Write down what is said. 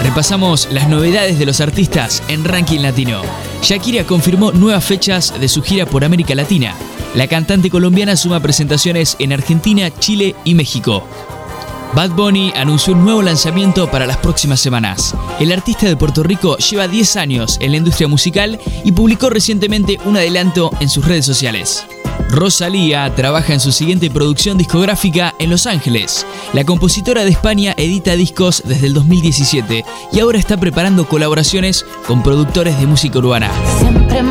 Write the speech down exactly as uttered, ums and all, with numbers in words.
Repasamos las novedades de los artistas en Ranking Latino. Shakira confirmó nuevas fechas de su gira por América Latina. La cantante colombiana suma presentaciones en Argentina, Chile y México. Bad Bunny anunció un nuevo lanzamiento para las próximas semanas. El artista de Puerto Rico lleva diez años en la industria musical y publicó recientemente un adelanto en sus redes sociales. Rosalía trabaja en su siguiente producción discográfica en Los Ángeles. La compositora de España edita discos desde el dos mil diecisiete y ahora está preparando colaboraciones con productores de música urbana. Siempre